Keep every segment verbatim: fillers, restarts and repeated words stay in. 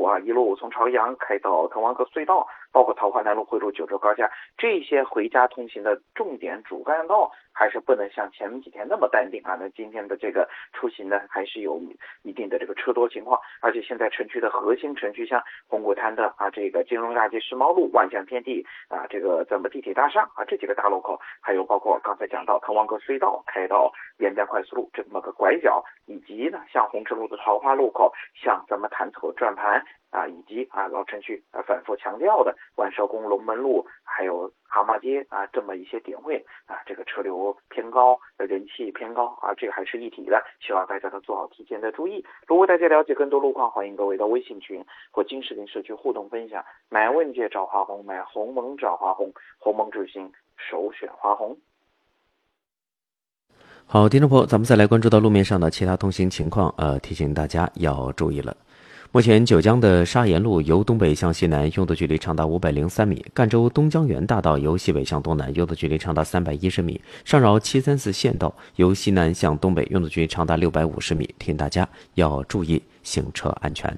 路啊，一路从朝阳开到滕王阁隧道，包括桃花南路回路九州高架，这些回家通行的重点主干道还是不能像前几天那么淡定啊。那今天的这个出行呢，还是有一定的这个车多情况，而且现在城区的核心城区，像红谷滩的啊这个金融大街世贸路、万象天地啊这个咱们地铁大厦啊这几个大路口，还有包括刚才讲到滕王阁隧道开到沿江快速路这么个拐角，以及呢像红池路的桃花路口，像咱们潭口转盘啊，以及啊老城区啊反复强调的万寿宫、龙门路，还有蛤蟆街啊这么一些点位啊，这个车流偏高，人气偏高啊，这个还是一体的，希望大家都做好提前的注意。如果大家了解更多路况，欢迎各位到微信群或金视频社区互动分享。买问界找华红，买鸿蒙找华红，鸿蒙之星首选华红。 好，听众朋友，咱们再来关注到路面上的其他通行情况，呃，提醒大家要注意了。目前九江的沙岩路由东北向西南拥堵距离长达五百零三米，赣州东江源大道由西北向东南拥堵距离长达三百一十米，上饶七三四县道由西南向东北拥堵距离长达六百五十米，提醒大家要注意行车安全。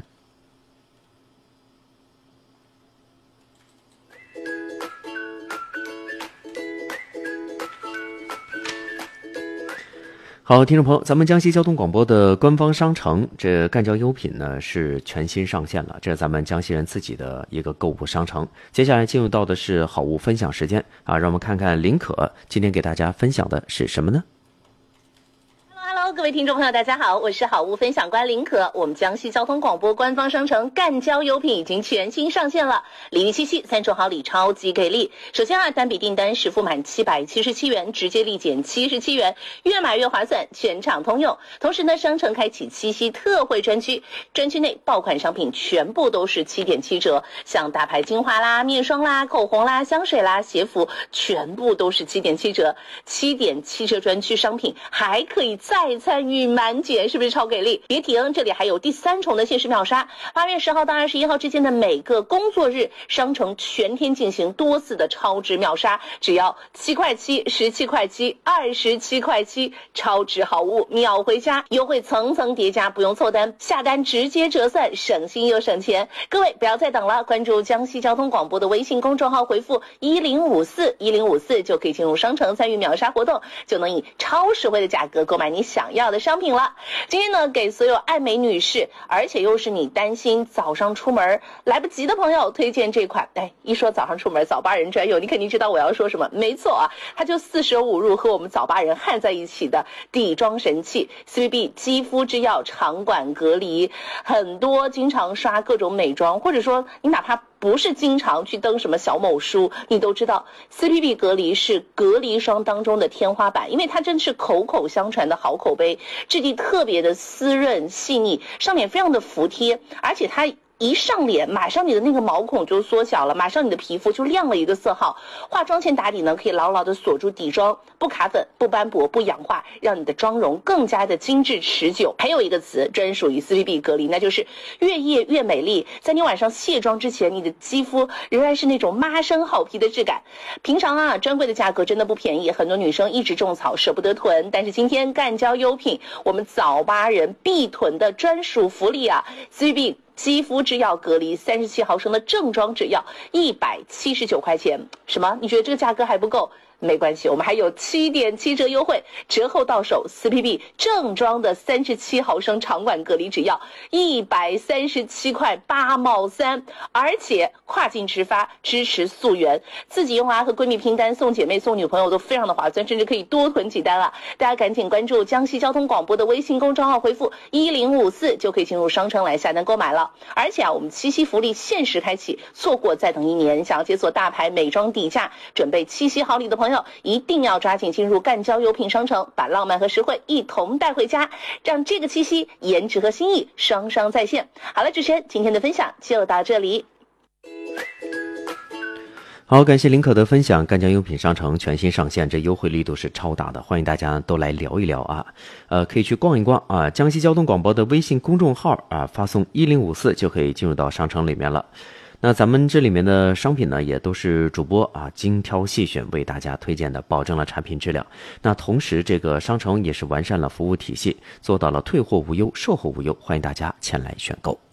好，听众朋友，咱们江西交通广播的官方商城这赣交优品呢是全新上线了，这是咱们江西人自己的一个购物商城。接下来进入到的是好物分享时间啊，让我们看看林可今天给大家分享的是什么呢？ 各位听众朋友大家好，我是好物分享官林可。我们江西交通广播官方商城赣交优品已经全新上线了，礼遇七夕三重好礼超级给力。首先啊，单笔订单实付满七百七十七元，直接立减七十七元，越买越划算，全场通用。同时呢，商城开启七夕特惠专区，专区内爆款商品全部都是七点七折，像大牌精华啦、面霜啦、口红啦、香水啦、鞋服，全部都是七点七折。七点七折专区商品还可以再参与满减，是不是超给力？别停，这里还有第三重的限时秒杀，八月十号到二十一号之间的每个工作日，商城全天进行多次的超值秒杀，只要七块七、十七块七、二十七块七，超值好物秒回家，优惠层层叠加，不用凑单，下单直接折算，省心又省钱。各位不要再等了，关注江西交通广播的微信公众号，回复一零五四一零五四就可以进入商城参与秒杀活动，就能以超实惠的价格购买你想要的商品了。今天呢，给所有爱美女士，而且又是你担心早上出门来不及的朋友，推荐这款。哎，一说早上出门早八人专用，你肯定知道我要说什么。没错啊，它就四舍五入和我们早八人焊在一起的底妆神器 C B B 肌肤之钥长管隔离。很多经常刷各种美妆，或者说你哪怕不是经常去登什么小某书，你都知道 C B B 隔离是隔离霜当中的天花板，因为它真是口口相传的好口碑，质地特别的湿润细腻，上脸非常的服帖，而且它一上脸，马上你的那个毛孔就缩小了，马上你的皮肤就亮了一个色号。化妆前打底呢，可以牢牢的锁住底妆，不卡粉、不斑驳、不氧化，让你的妆容更加的精致持久。还有一个词专属于 C B B 隔离，那就是越夜越美丽。在你晚上卸妆之前，你的肌肤仍然是那种妈生好皮的质感。平常啊，专柜的价格真的不便宜，很多女生一直种草舍不得囤，但是今天赣交优品，我们早八人必囤的专属福利啊 ，C B B。肌肤之钥隔离三十七毫升的正装指药一百七十九块钱，什么？你觉得这个价格还不够？没关系，我们还有七点七折优惠，折后到手 C B B 正装的三十七毫升长管隔离指药一百三十七块八毛三，而且跨境直发，支持溯源，自己用啊和闺蜜拼单，送姐妹送女朋友都非常的划算，甚至可以多囤几单了。大家赶紧关注江西交通广播的微信公众号，回复一零五四就可以进入商城来下单购买了。而且啊，我们七夕福利限时开启，错过再等一年。想要解锁大牌美妆底价，准备七夕好礼的朋友，一定要抓紧进入赣交优品商城，把浪漫和实惠一同带回家，让这个七夕颜值和心意双双在线。好了，主持人，今天的分享就到这里。 好，感谢林可的分享。赣交优品商城全新上线，这优惠力度是超大的，欢迎大家都来聊一聊啊。呃，可以去逛一逛啊。江西交通广播的微信公众号啊，发送一零五四就可以进入到商城里面了。那咱们这里面的商品呢，也都是主播啊精挑细选为大家推荐的，保证了产品质量。那同时，这个商城也是完善了服务体系，做到了退货无忧、售后无忧，欢迎大家前来选购。